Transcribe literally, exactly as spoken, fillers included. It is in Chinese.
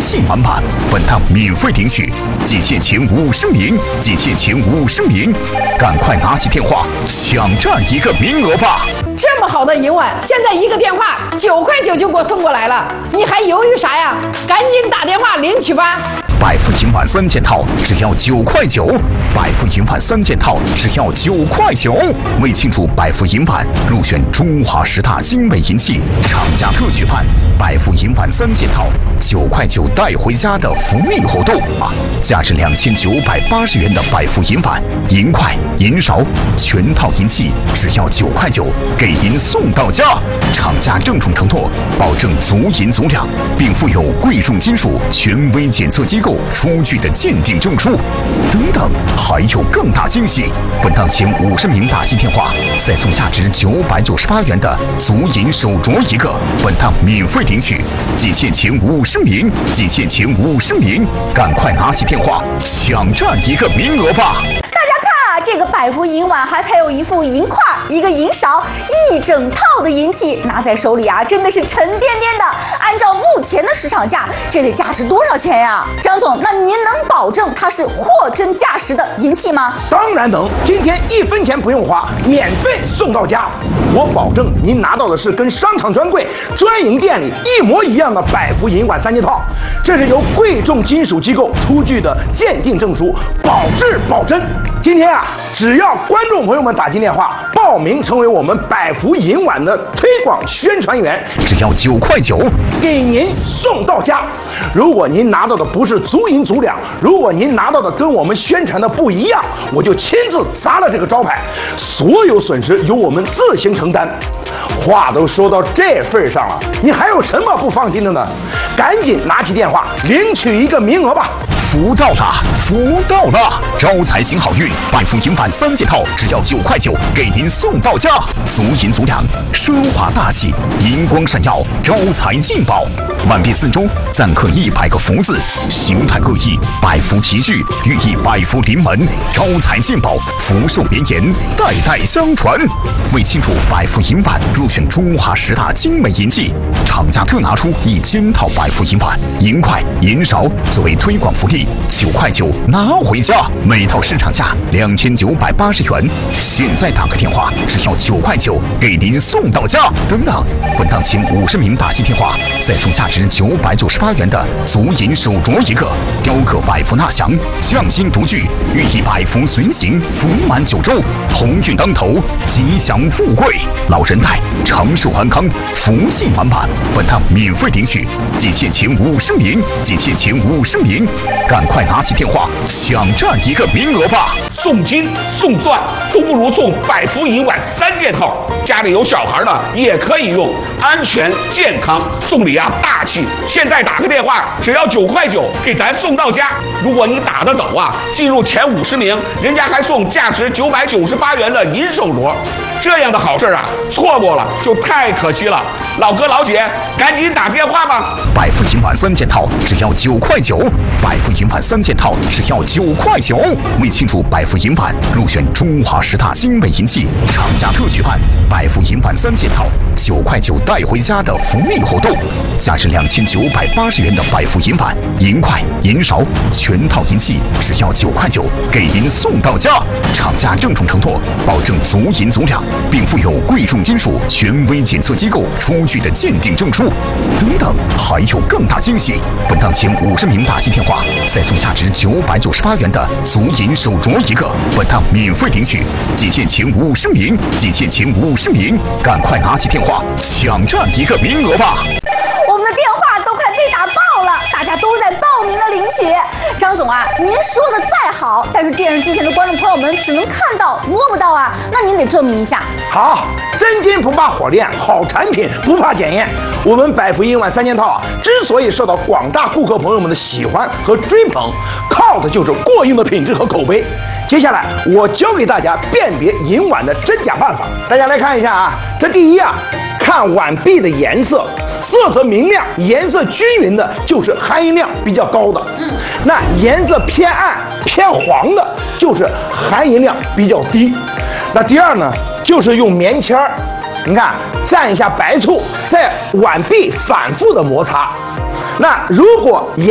气满满，本趟免费领取，仅限前五十名，仅限前五十名，赶快拿起电话抢占一个名额吧！ 这么好的银碗，现在一个电话九块九就给我送过来了，你还犹豫啥呀？赶紧打电话领取吧！ 百富银碗三件套只要九块九，百富银碗三件套只要九块九。为庆祝百富银碗入选中华十大精美银器，厂家特举办百富银碗三件套九块九带回家的福利活动啊！价值两千九百八十元的百富银碗、银筷、银勺全套银器只要九块九，给您送到家。厂家郑重承诺，保证足银足两，并附有贵重金属权威检测机构出具的鉴定证书等等，还有更大惊喜！本档前五十名打进电话，再送价值九百九十八元的足银手镯一个，本档免费领取，仅限前五十名，仅限前五十名，赶快拿起电话抢占一个名额吧！ 大家看啊，这个百福银碗还配有一副银筷、一个银勺，一整套的银器，拿在手里啊，真的是沉甸甸的。按照目前的市场价，这得价值多少钱呀？张总，那您能保证它是货真价实的银器吗？ 当然能，今天一分钱不用花，免费送到家。我保证您拿到的是跟商场专柜、专营店里一模一样的百福银碗三件套，这是由贵重金属机构出具的鉴定证书，保质保真。今天啊，只要观众朋友们打进电话报名成为我们百福银碗的推广宣传员， 只要九块九， 给您送到家。如果您拿到的不是足银足两，如果您拿到的跟我们宣传的不一样，我就亲自砸了这个招牌，所有损失由我们自行承担。话都说到这份上了，你还有什么不放心的呢？赶紧拿起电话领取一个名额吧！ 福到了，福到了！招财行好运，百富银碗三件套只要九块九，给您送到家。足银足两，奢华大气，银光闪耀，招财进宝。碗壁四周錾刻一百个福字，形态各异，百福齐聚，寓意百福临门，招财进宝，福寿绵延，代代相传。为庆祝百富银碗入选中华十大精美银器，厂家特拿出一千套百富银碗、银筷、银勺作为推广福利，九块九拿回家，每套市场价两千九百八十元，现在打个电话只要九块九，给您送到家。等等，本档前五十名打进电话，再送价值九百九十八元的足银手镯一个，雕刻百福纳祥，匠心独具，寓意百福随行，福满九州，鸿运当头，吉祥富贵，老人带长寿安康，福气满满。本趟免费领取，仅限前五十名，仅限前五十名，赶快拿起电话抢占一个名额吧！ 送金送钻都不如送百福银碗三件套，家里有小孩的也可以用，安全健康，送礼啊大气。现在打个电话只要九块九，给咱送到家。如果你打得走啊，进入前五十名，人家还送价值九百九十八元的银手镯。这样的好事啊，错过了就太可惜了。老哥老姐，赶紧打电话吧！ 百富银碗三件套只要九块九，百富银碗三件套只要九块九。为庆祝百富银碗入选中华十大精美银器，厂家特举办百富银碗三件套九块九带回家的福利活动，价值两千九百八十元的百富银碗、银筷、银勺全套银器只要九块九，给您送到家。厂家郑重承诺，保证足银足两，并附有贵重金属权威检测机构出具的鉴定证书等等，还有更大惊喜！本档前五十名打进电话，再送价值九百九十八元的足银手镯一个，本档免费领取，仅限前五十名，仅限前五十名，赶快拿起电话抢占一个名额吧！ 我们的电话都快被打爆了，大家都在报名的领取。张总啊，您说的再好，但是电视机前的观众朋友们只能看到摸不到啊，那您得证明一下。 好，真金不怕火炼，好产品不怕检验。我们百福银碗三件套啊，之所以受到广大顾客朋友们的喜欢和追捧，靠的就是过硬的品质和口碑。接下来我教给大家辨别银碗的真假办法，大家来看一下啊。这第一啊，看碗壁的颜色，色泽明亮、颜色均匀的，就是含银量比较高的。嗯，那颜色偏暗、偏黄的，就是含银量比较低。那第二呢，就是用棉签儿，你看蘸一下白醋，在碗壁反复的摩擦。那如果颜